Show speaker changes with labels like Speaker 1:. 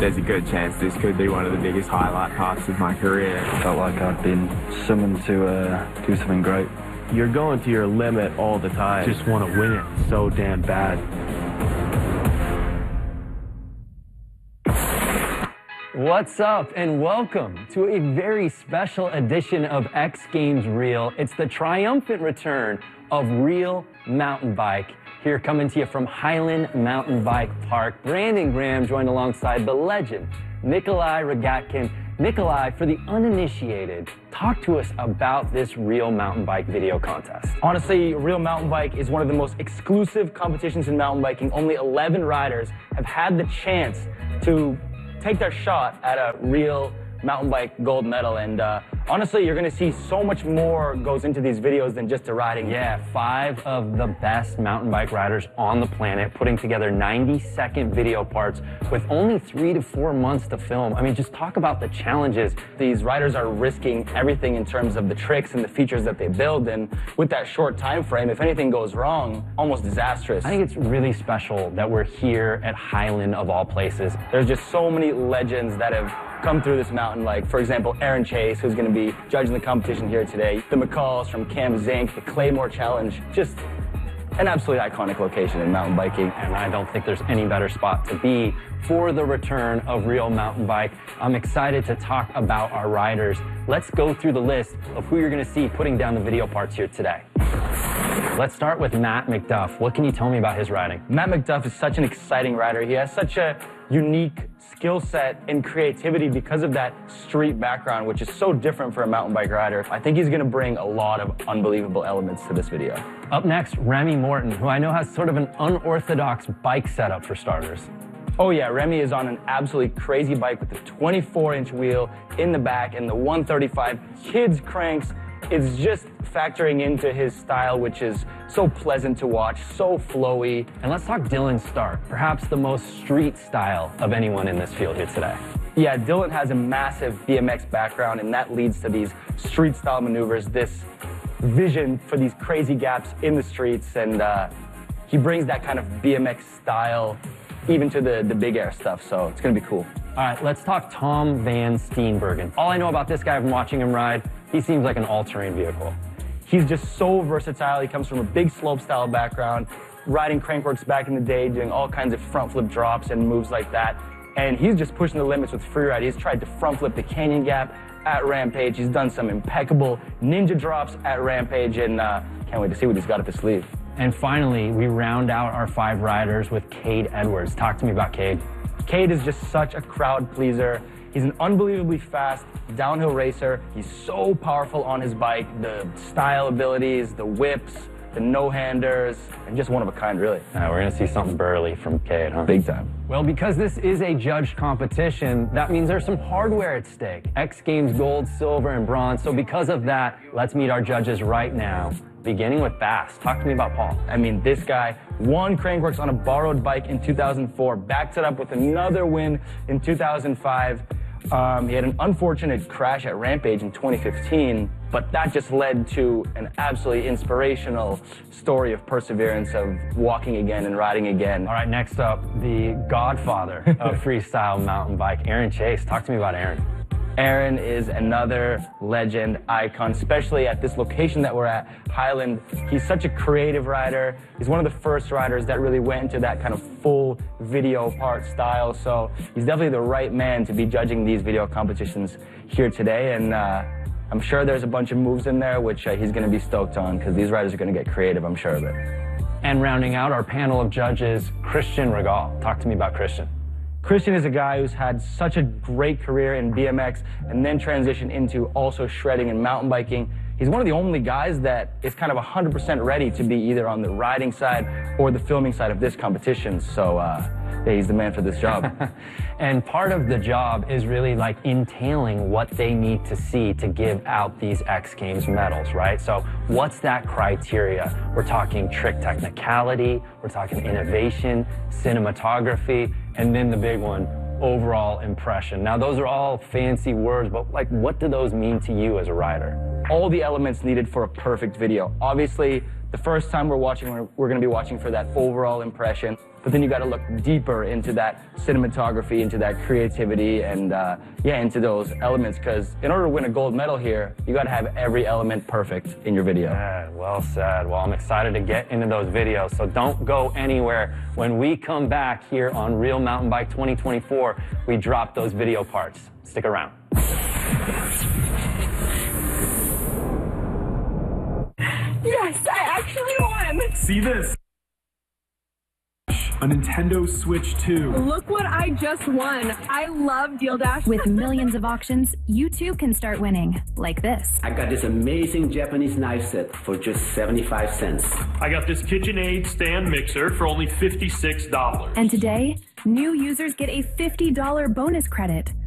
Speaker 1: there's a good chance this could be one of the biggest highlight parts of my career.
Speaker 2: Felt like I'd been summoned to do something great.
Speaker 3: You're going to your limit all the time.
Speaker 4: Just want to win it so damn bad.
Speaker 5: What's up, and welcome to a very special edition of X Games Real. It's the triumphant return of Real Mountain Bike. Here coming to you from Highland Mountain Bike Park. Brandon Graham joined alongside the legend, Nikolai Rogatkin. Nikolai, for the uninitiated, talk to us about this Real Mountain Bike video contest.
Speaker 6: Honestly, Real Mountain Bike is one of the most exclusive competitions in mountain biking. Only 11 riders have had the chance to take their shot at a Real Mountain Bike gold medal, and honestly, you're gonna see so much more goes into these videos than just the riding.
Speaker 5: Yeah, 5 of the best mountain bike riders on the planet putting together 90-second video parts with only 3 to 4 months to film. I mean, just talk about the challenges.
Speaker 6: These riders are risking everything in terms of the tricks and the features that they build, and with that short time frame, if anything goes wrong, almost disastrous.
Speaker 5: I think it's really special that we're here at Highland of all places.
Speaker 6: There's just so many legends that have come through this mountain, like, for example, Aaron Chase, who's going to be judging the competition here today, the McCalls from Cam Zink, the Claymore Challenge, just an absolutely iconic location in mountain biking.
Speaker 5: And I don't think there's any better spot to be for the return of Real Mountain Bike. I'm excited to talk about our riders. Let's go through the list of who you're going to see putting down the video parts here today. Let's start with Matt McDuff. What can you tell me about his riding?
Speaker 6: Matt McDuff is such an exciting rider. He has such a unique skill set and creativity because of that street background, which is so different for a mountain bike rider. I think he's going to bring a lot of unbelievable elements to this video.
Speaker 5: Up next, Remy Morton, who I know has sort of an unorthodox bike setup for starters.
Speaker 6: Oh yeah, Remy is on an absolutely crazy bike with a 24-inch wheel in the back and the 135 kids cranks. It's just factoring into his style, which is so pleasant to watch, so flowy.
Speaker 5: And let's talk Dylan Stark, perhaps the most street style of anyone in this field here today.
Speaker 6: Yeah, Dylan has a massive BMX background, and that leads to these street style maneuvers, this vision for these crazy gaps in the streets, and he brings that kind of BMX style even to the big air stuff, so it's gonna be cool.
Speaker 5: All right, let's talk Tom Van Steenbergen. All I know about this guy from watching him ride, he seems like an all-terrain vehicle.
Speaker 6: He's just so versatile. He comes from a big slope style background, riding Crankworx back in the day, doing all kinds of front flip drops and moves like that. And he's just pushing the limits with freeride. He's tried to front flip the Canyon Gap at Rampage. He's done some impeccable ninja drops at Rampage, and can't wait to see what he's got up his sleeve.
Speaker 5: And finally, we round out our 5 riders with Cade Edwards. Talk to me about Cade.
Speaker 6: Cade is just such a crowd pleaser. He's an unbelievably fast downhill racer. He's so powerful on his bike. The style abilities, the whips, the no-handers, and just one of a kind, really.
Speaker 5: We're going to see something burly from Cade, huh?
Speaker 6: Big time.
Speaker 5: Well, because this is a judged competition, that means there's some hardware at stake. X Games gold, silver, and bronze. So because of that, let's meet our judges right now. Beginning with Bass. Talk to me about Paul.
Speaker 6: I mean, this guy won Crankworx on a borrowed bike in 2004, backed it up with another win in 2005. He had an unfortunate crash at Rampage in 2015, but that just led to an absolutely inspirational story of perseverance, of walking again and riding again.
Speaker 5: All right, next up, the godfather of freestyle mountain bike, Aaron Chase. Talk to me about Aaron.
Speaker 6: Aaron is another legend, icon, especially at this location that we're at, Highland. He's such a creative rider. He's one of the first riders that really went into that kind of full video part style. So he's definitely the right man to be judging these video competitions here today. And I'm sure there's a bunch of moves in there which he's going to be stoked on, because these riders are going to get creative, I'm sure of it.
Speaker 5: And rounding out our panel of judges, Christian Regal. Talk to me about Christian.
Speaker 6: Christian is a guy who's had such a great career in BMX and then transitioned into also shredding and mountain biking. He's one of the only guys that is kind of 100% ready to be either on the riding side or the filming side of this competition. So yeah, he's the man for this job.
Speaker 5: And part of the job is really like entailing what they need to see to give out these X Games medals, right? So what's that criteria? We're talking trick technicality, we're talking innovation, cinematography, and then the big one, overall impression. Now, those are all fancy words, but like, what do those mean to you as a rider?
Speaker 6: All the elements needed for a perfect video. Obviously, The first time we're watching, we're going to be watching for that overall impression. But then you got to look deeper into that cinematography, into that creativity, and yeah, into those elements. Because in order to win a gold medal here, you got to have every element perfect in your video.
Speaker 5: Yeah, well said. Well, I'm excited to get into those videos, so don't go anywhere. When we come back here on Real Mountain Bike 2024, we drop those video parts. Stick around.
Speaker 7: Yes, I actually won!
Speaker 8: See this? A Nintendo Switch 2.
Speaker 7: Look what I just won. I love Deal Dash.
Speaker 9: With millions of auctions, you too can start winning, like this.
Speaker 10: I got this amazing Japanese knife set for just 75 cents.
Speaker 11: I got this KitchenAid stand mixer for only $56.
Speaker 9: And today, new users get a $50 bonus credit.